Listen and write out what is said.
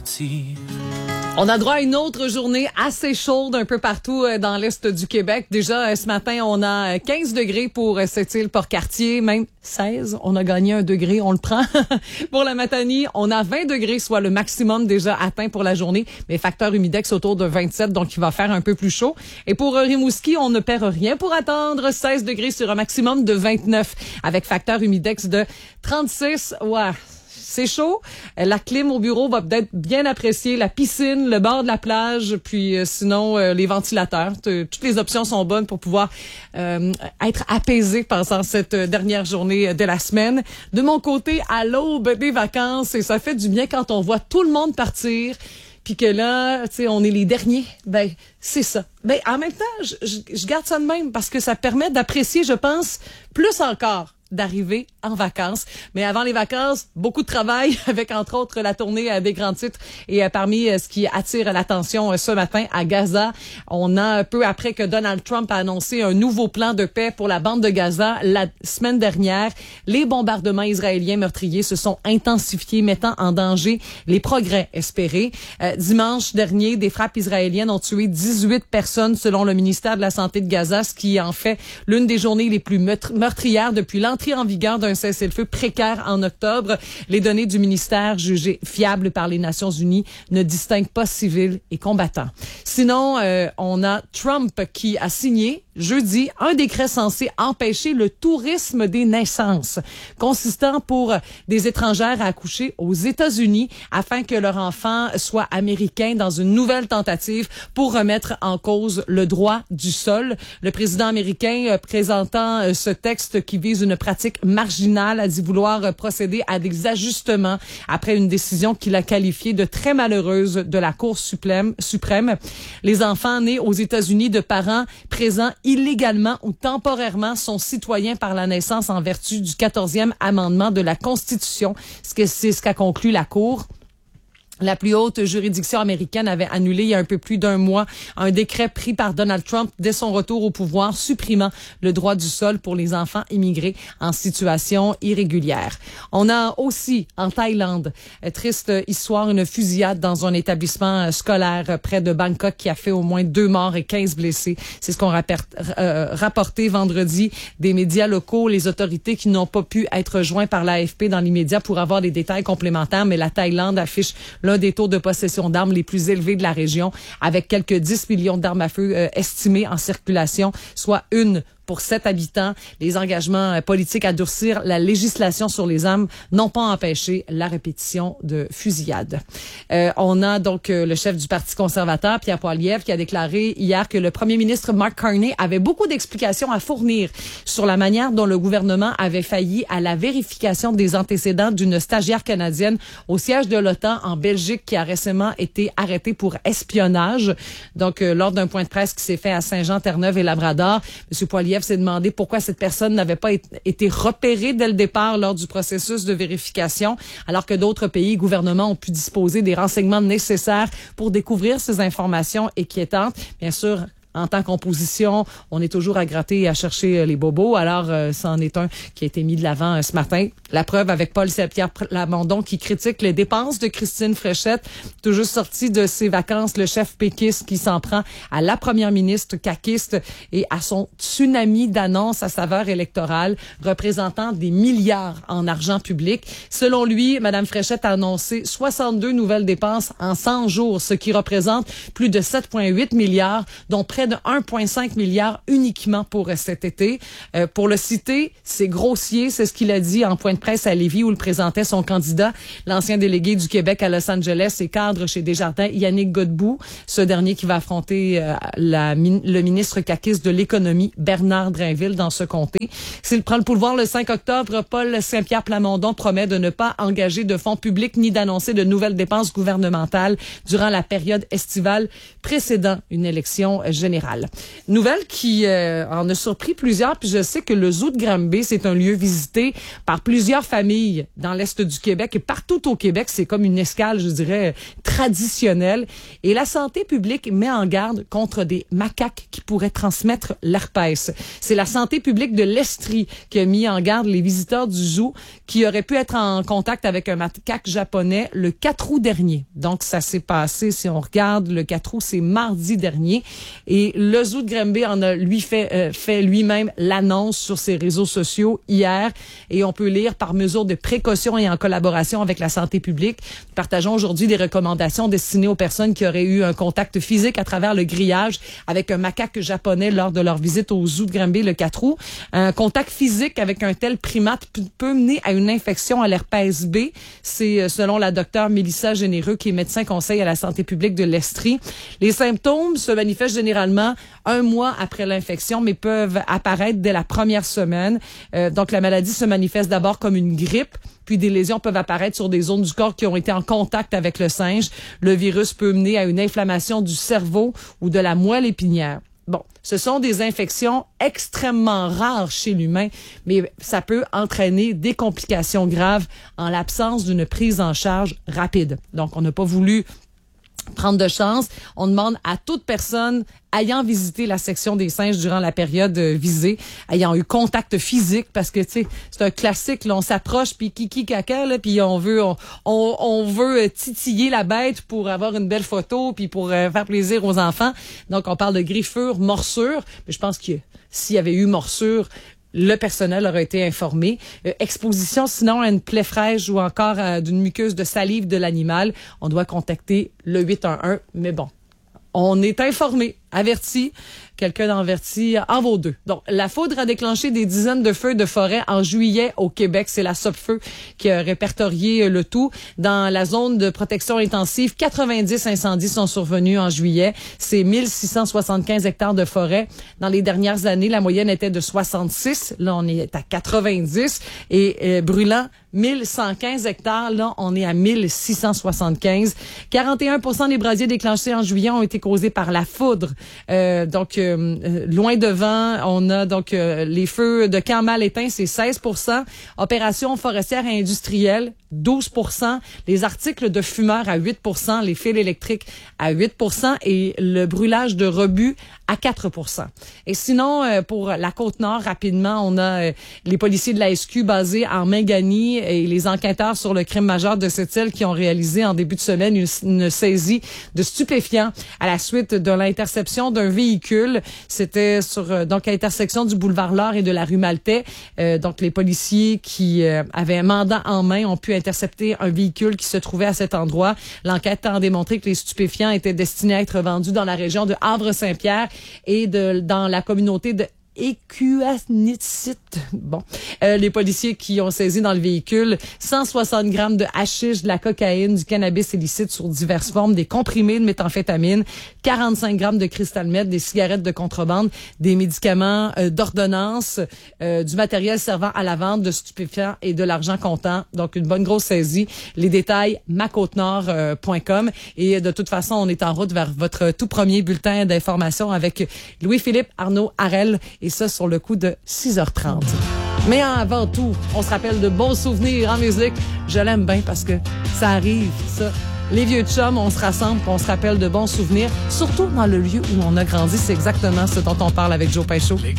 On a droit à une autre journée assez chaude un peu partout dans l'est du Québec. Déjà, ce matin, on a 15 degrés pour cette île Port-Cartier, même 16. On a gagné 1 degré, on le prend. Pour la Matanie, on a 20 degrés, soit le maximum déjà atteint pour la journée. Mais facteur humidex autour de 27, donc il va faire un peu plus chaud. Et pour Rimouski, on ne perd rien pour attendre 16 degrés sur un maximum de 29, avec facteur humidex de 36. Ouais. C'est chaud. La clim au bureau va peut-être bien apprécier la piscine, le bord de la plage, puis sinon les ventilateurs. Toutes les options sont bonnes pour pouvoir être apaisé pendant cette dernière journée de la semaine. De mon côté, à l'aube des vacances, et ça fait du bien quand on voit tout le monde partir, puis que là, tu sais, on est les derniers. Ben, c'est ça. Ben, en même temps, je garde ça de même parce que ça permet d'apprécier, je pense, plus encore d'arriver en vacances. Mais avant les vacances, beaucoup de travail avec, entre autres, la tournée des grands titres. Et parmi ce qui attire l'attention ce matin à Gaza, on a peu après que Donald Trump a annoncé un nouveau plan de paix pour la bande de Gaza la semaine dernière. Les bombardements israéliens meurtriers se sont intensifiés, mettant en danger les progrès espérés. Dimanche dernier, des frappes israéliennes ont tué 18 personnes selon le ministère de la Santé de Gaza, ce qui en fait l'une des journées les plus meurtrières depuis l'entrée en vigueur d'un cessez-le-feu précaire en octobre. Les données du ministère jugées fiables par les Nations Unies ne distinguent pas civils et combattants. Sinon, on a Trump qui a signé jeudi un décret censé empêcher le tourisme des naissances, consistant pour des étrangères à accoucher aux États-Unis afin que leur enfant soit américain dans une nouvelle tentative pour remettre en cause le droit du sol. Le président américain présentant ce texte qui vise une pratique marginale a dit vouloir procéder à des ajustements après une décision qu'il a qualifiée de très malheureuse de la Cour suprême. Les enfants nés aux États-Unis de parents présents illégalement ou temporairement sont citoyens par la naissance en vertu du 14e amendement de la Constitution. C'est ce qu'a conclu la Cour. La plus haute juridiction américaine avait annulé il y a un peu plus d'un mois un décret pris par Donald Trump dès son retour au pouvoir, supprimant le droit du sol pour les enfants immigrés en situation irrégulière. On a aussi, en Thaïlande, triste histoire, une fusillade dans un établissement scolaire près de Bangkok qui a fait au moins 2 morts et 15 blessés. C'est ce qu'ont rapporté vendredi des médias locaux, les autorités qui n'ont pas pu être joints par l'AFP dans l'immédiat pour avoir des détails complémentaires, mais la Thaïlande affiche l'un des taux de possession d'armes les plus élevés de la région, avec quelques 10 millions d'armes à feu estimées en circulation, soit 1 pour 7 habitants. Les engagements politiques à durcir la législation sur les armes n'ont pas empêché la répétition de fusillades. On a donc le chef du Parti conservateur, Pierre Poilievre, qui a déclaré hier que le premier ministre Mark Carney avait beaucoup d'explications à fournir sur la manière dont le gouvernement avait failli à la vérification des antécédents d'une stagiaire canadienne au siège de l'OTAN en Belgique qui a récemment été arrêtée pour espionnage. Donc, lors d'un point de presse qui s'est fait à Saint-Jean-Terre-Neuve et Labrador, M. Poilievre s'est demandé pourquoi cette personne n'avait pas été repérée dès le départ lors du processus de vérification, alors que d'autres pays et gouvernements ont pu disposer des renseignements nécessaires pour découvrir ces informations inquiétantes. Bien sûr, en tant qu'opposition, on est toujours à gratter et à chercher les bobos. Alors, c'en est un qui a été mis de l'avant ce matin. La preuve avec Paul-Pierre Plamondon qui critique les dépenses de Christine Fréchette. Tout juste sorti de ses vacances, le chef péquiste qui s'en prend à la première ministre caquiste et à son tsunami d'annonces à saveur électorale, représentant des milliards en argent public. Selon lui, Mme Fréchette a annoncé 62 nouvelles dépenses en 100 jours, ce qui représente plus de 7,8 milliards, dont près de 1,5 milliard uniquement pour cet été. Pour le citer, c'est grossier, c'est ce qu'il a dit en point de presse à Lévis où il présentait son candidat, l'ancien délégué du Québec à Los Angeles et cadre chez Desjardins, Yannick Godbout, ce dernier qui va affronter le ministre caquiste de l'économie, Bernard Drainville, dans ce comté. S'il prend le pouvoir le 5 octobre, Paul Saint-Pierre Plamondon promet de ne pas engager de fonds publics ni d'annoncer de nouvelles dépenses gouvernementales durant la période estivale précédant une élection générale. Nouvelle qui en a surpris plusieurs, puis je sais que le zoo de Granby, c'est un lieu visité par plusieurs familles dans l'est du Québec et partout au Québec. C'est comme une escale, je dirais, très traditionnelle. Et la santé publique met en garde contre des macaques qui pourraient transmettre l'herpès. C'est la santé publique de l'Estrie qui a mis en garde les visiteurs du zoo qui auraient pu être en contact avec un macaque japonais le 4 août dernier. Donc, ça s'est passé, si on regarde, le 4 août, c'est mardi dernier. Et le zoo de Granby en a fait lui-même l'annonce sur ses réseaux sociaux hier. Et on peut lire par mesure de précaution et en collaboration avec la santé publique. Nous partageons aujourd'hui des recommandations destinées aux personnes qui auraient eu un contact physique à travers le grillage avec un macaque japonais lors de leur visite au zoo de Granby le 4 août. Un contact physique avec un tel primate peut mener à une infection à l'herpès B. C'est selon la docteure Mélissa Généreux, qui est médecin conseil à la santé publique de l'Estrie. Les symptômes se manifestent généralement un mois après l'infection, mais peuvent apparaître dès la première semaine. Donc, la maladie se manifeste d'abord comme une grippe, puis des lésions peuvent apparaître sur des zones du corps qui ont été en contact avec le singe. Le virus peut mener à une inflammation du cerveau ou de la moelle épinière. Bon, ce sont des infections extrêmement rares chez l'humain, mais ça peut entraîner des complications graves en l'absence d'une prise en charge rapide. Donc, on n'a pas voulu prendre de chance. On demande à toute personne ayant visité la section des singes durant la période visée, ayant eu contact physique, parce que tu sais, c'est un classique, là, on s'approche puis kiki caca là, puis on veut titiller la bête pour avoir une belle photo puis pour faire plaisir aux enfants. Donc on parle de griffure, morsure, mais je pense que s'il y avait eu morsure, le personnel aurait été informé. Exposition sinon à une plaie fraîche ou encore d'une muqueuse de salive de l'animal, on doit contacter le 811. Mais bon, on est informé, averti. Quelqu'un d'averti en vaut deux. Donc, la foudre a déclenché des dizaines de feux de forêt en juillet au Québec. C'est la Sopfeu qui a répertorié le tout. Dans la zone de protection intensive, 90 incendies sont survenus en juillet. C'est 1675 hectares de forêt. Dans les dernières années, la moyenne était de 66. Là, on est à 90. Et brûlant, 1115 hectares. Là, on est à 1675. 41% des brasiers déclenchés en juillet ont été causés par la foudre. Loin devant, on a donc les feux de camps mal éteints, c'est 16%. Opérations forestières et industrielles, 12%. Les articles de fumeurs à 8%. Les fils électriques à 8%. Et le brûlage de rebut à 4%. Et sinon, pour la Côte-Nord, rapidement, on a les policiers de la SQ basés en Mingani et les enquêteurs sur le crime majeur de cette île qui ont réalisé en début de semaine une saisie de stupéfiants à la suite de l'interception d'un véhicule. C'était sur donc à l'intersection du boulevard Laure et de la rue Maltais. Donc les policiers qui avaient un mandat en main ont pu intercepter un véhicule qui se trouvait à cet endroit. L'enquête a démontré que les stupéfiants étaient destinés à être vendus dans la région de Havre-Saint-Pierre et dans la communauté de Écuanitsit. Bon, les policiers qui ont saisi dans le véhicule 160 grammes de hashish, de la cocaïne, du cannabis illicite sur diverses formes, des comprimés de méthamphétamine, 45 grammes de cristal meth, des cigarettes de contrebande, des médicaments d'ordonnance, du matériel servant à la vente de stupéfiants et de l'argent comptant. Donc, une bonne grosse saisie. Les détails, macôtenord.com. Et de toute façon, on est en route vers votre tout premier bulletin d'information avec Louis-Philippe Arnaud Harel. Et ça, sur le coup de 6h30. Mais avant tout, on se rappelle de bons souvenirs en musique. Je l'aime bien parce que ça arrive, ça. Les vieux chums, on se rassemble, on se rappelle de bons souvenirs. Surtout dans le lieu où on a grandi. C'est exactement ce dont on parle avec Joe Pinchot.